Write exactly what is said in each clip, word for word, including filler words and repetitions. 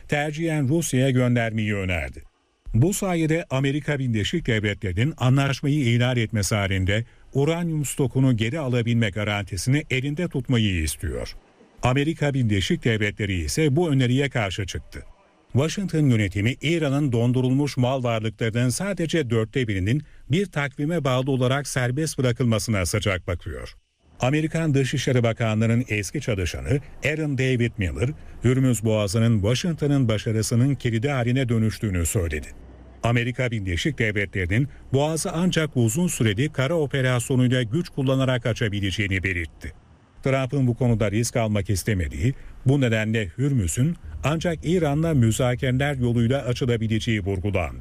tercihen Rusya'ya göndermeyi önerdi. Bu sayede Amerika Birleşik Devletleri'nin anlaşmayı ihlal etmesi halinde uranyum stokunu geri alabilme garantisini elinde tutmayı istiyor. Amerika Birleşik Devletleri ise bu öneriye karşı çıktı. Washington yönetimi İran'ın dondurulmuş mal varlıklarının sadece dörtte birinin bir takvime bağlı olarak serbest bırakılmasına sıcak bakıyor. Amerikan Dışişleri Bakanlığı'nın eski çalışanı Aaron David Miller, Hürmüz Boğazı'nın Washington'ın başarısının kilidi haline dönüştüğünü söyledi. Amerika Birleşik Devletleri'nin Boğaz'ı ancak uzun süreli kara operasyonuyla güç kullanarak açabileceğini belirtti. Trump'ın bu konuda risk almak istemediği, bu nedenle Hürmüz'ün ancak İran'la müzakereler yoluyla açılabileceği vurgulandı.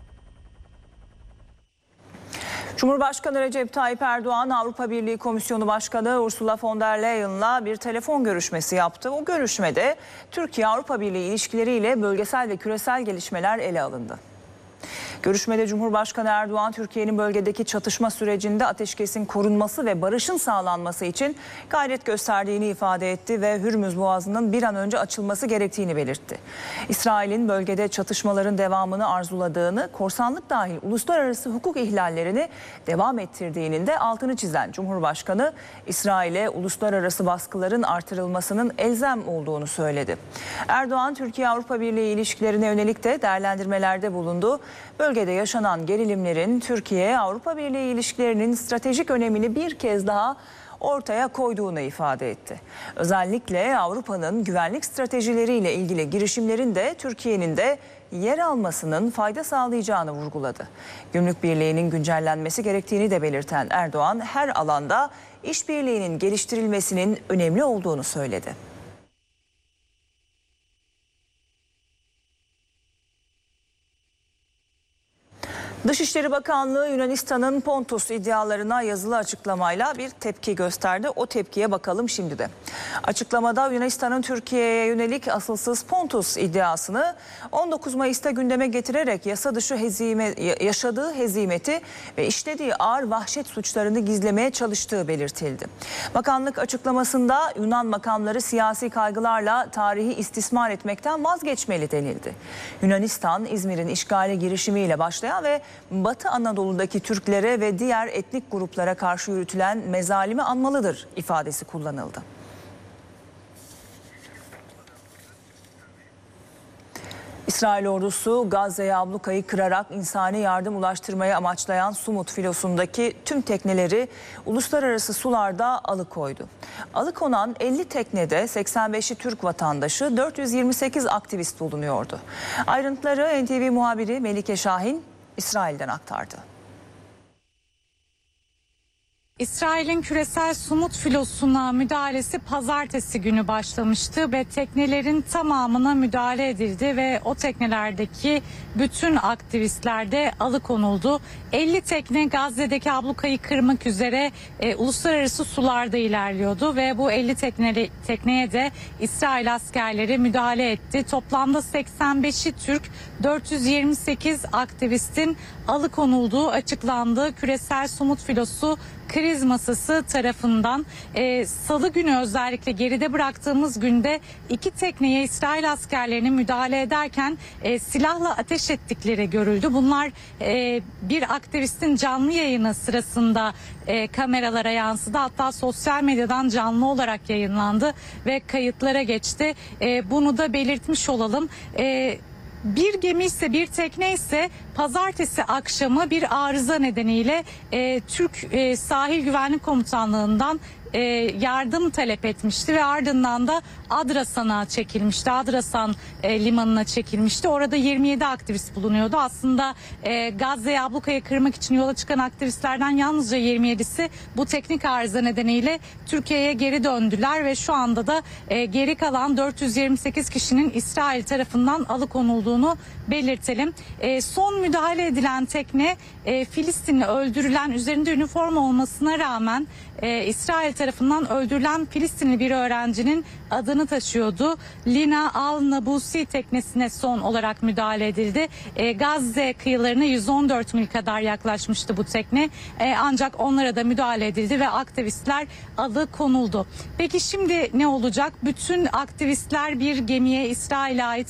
Cumhurbaşkanı Recep Tayyip Erdoğan, Avrupa Birliği Komisyonu Başkanı Ursula von der Leyen'la bir telefon görüşmesi yaptı. O görüşmede Türkiye-Avrupa Birliği ilişkileriyle bölgesel ve küresel gelişmeler ele alındı. Görüşmede Cumhurbaşkanı Erdoğan, Türkiye'nin bölgedeki çatışma sürecinde ateşkesin korunması ve barışın sağlanması için gayret gösterdiğini ifade etti ve Hürmüz Boğazı'nın bir an önce açılması gerektiğini belirtti. İsrail'in bölgede çatışmaların devamını arzuladığını, korsanlık dahil uluslararası hukuk ihlallerini devam ettirdiğinin de altını çizen Cumhurbaşkanı, İsrail'e uluslararası baskıların artırılmasının elzem olduğunu söyledi. Erdoğan, Türkiye-Avrupa Birliği ilişkilerine yönelik de değerlendirmelerde bulundu. Bölgede yaşanan gerilimlerin Türkiye-Avrupa Birliği ilişkilerinin stratejik önemini bir kez daha ortaya koyduğunu ifade etti. Özellikle Avrupa'nın güvenlik stratejileriyle ilgili girişimlerin de Türkiye'nin de yer almasının fayda sağlayacağını vurguladı. Gümrük Birliği'nin güncellenmesi gerektiğini de belirten Erdoğan, her alanda işbirliğinin geliştirilmesinin önemli olduğunu söyledi. Dışişleri Bakanlığı Yunanistan'ın Pontus iddialarına yazılı açıklamayla bir tepki gösterdi. O tepkiye bakalım şimdi de. Açıklamada Yunanistan'ın Türkiye'ye yönelik asılsız Pontus iddiasını on dokuz Mayıs'ta gündeme getirerek yasa dışı hezime, yaşadığı hezimeti ve işlediği ağır vahşet suçlarını gizlemeye çalıştığı belirtildi. Bakanlık açıklamasında Yunan makamları siyasi kaygılarla tarihi istismar etmekten vazgeçmeli denildi. Yunanistan, İzmir'in işgale girişimiyle başlayan ve Batı Anadolu'daki Türklere ve diğer etnik gruplara karşı yürütülen mezalimi anmalıdır ifadesi kullanıldı. İsrail ordusu Gazze'ye ablukayı kırarak insani yardım ulaştırmayı amaçlayan Sumut filosundaki tüm tekneleri uluslararası sularda alıkoydu. Alıkonan elli teknede seksen beşi Türk vatandaşı, dört yüz yirmi sekiz aktivist bulunuyordu. Ayrıntıları N T V muhabiri Melike Şahin İsrail'den aktardı. İsrail'in küresel Sumut filosuna müdahalesi pazartesi günü başlamıştı ve teknelerin tamamına müdahale edildi ve o teknelerdeki bütün aktivistler de alıkonuldu. elli tekne Gazze'deki ablukayı kırmak üzere e, uluslararası sularda ilerliyordu ve bu elli tekne, tekneye de İsrail askerleri müdahale etti. Toplamda seksen beşi Türk, dört yüz yirmi sekiz aktivistin alıkonulduğu açıklandı. Küresel Sumut filosu kriz masası tarafından e, salı günü, özellikle geride bıraktığımız günde iki tekneye İsrail askerlerinin müdahale ederken e, silahla ateş ettikleri görüldü. Bunlar e, bir aktivistin canlı yayını sırasında e, kameralara yansıdı. Hatta sosyal medyadan canlı olarak yayınlandı ve kayıtlara geçti. E, bunu da belirtmiş olalım. E, Bir gemi ise, bir tekne ise pazartesi akşamı bir arıza nedeniyle e, Türk e, Sahil Güvenlik Komutanlığı'ndan e, yardım talep etmişti ve ardından da Adrasan'a çekilmişti. Adrasan e, limanına çekilmişti. Orada yirmi yedi aktivist bulunuyordu. Aslında e, Gazze'ye ablukayı kırmak için yola çıkan aktivistlerden yalnızca yirmi yedisi bu teknik arıza nedeniyle Türkiye'ye geri döndüler ve şu anda da e, geri kalan dört yüz yirmi sekiz kişinin İsrail tarafından alıkonulduğunu belirtelim. E, son müdahale edilen tekne e, Filistinli öldürülen, üzerinde üniforma olmasına rağmen e, İsrail tarafından öldürülen Filistinli bir öğrencinin adını taşıyordu. Lina Al-Nabusi teknesine son olarak müdahale edildi. E, Gazze kıyılarına yüz on dört mil kadar yaklaşmıştı bu tekne. E, ancak onlara da müdahale edildi ve aktivistler alıkonuldu. Peki şimdi ne olacak? Bütün aktivistler bir gemiye, İsrail'e ait